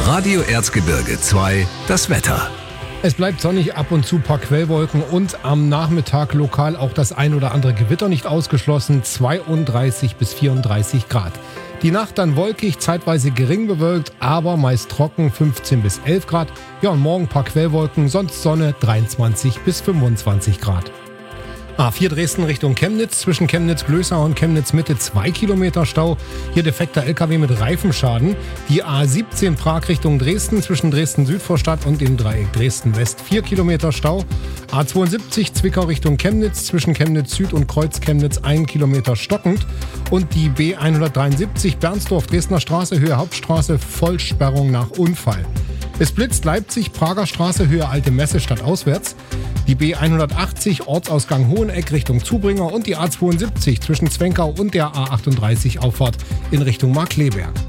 Radio Erzgebirge 2, das Wetter. Es bleibt sonnig, ab und zu ein paar Quellwolken und am Nachmittag lokal auch das ein oder andere Gewitter nicht ausgeschlossen, 32 bis 34 Grad. Die Nacht dann wolkig, zeitweise gering bewölkt, aber meist trocken, 15 bis 11 Grad. Ja, und morgen ein paar Quellwolken, sonst Sonne, 23 bis 25 Grad. A4 Dresden Richtung Chemnitz, zwischen Chemnitz-Glösau und Chemnitz-Mitte 2 Kilometer Stau. Hier defekter LKW mit Reifenschaden. Die A17 Prag Richtung Dresden, zwischen Dresden-Südvorstadt und dem Dreieck Dresden-West 4 Kilometer Stau. A72 Zwickau Richtung Chemnitz, zwischen Chemnitz-Süd und Kreuz Chemnitz 1 Kilometer stockend. Und die B173 Bernsdorf Dresdner Straße, Höhe Hauptstraße, Vollsperrung nach Unfall. Es blitzt Leipzig, Prager Straße, Höhe Alte Messestadt auswärts. Die B180 Ortsausgang Hoheneck Richtung Zubringer und die A72 zwischen Zwenkau und der A38 Auffahrt in Richtung Markkleeberg.